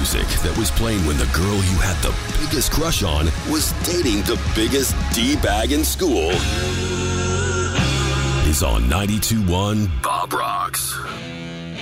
music that was playing when the girl you had the biggest crush on was dating the biggest D-bag in school is on 92.1 Bob Rocks.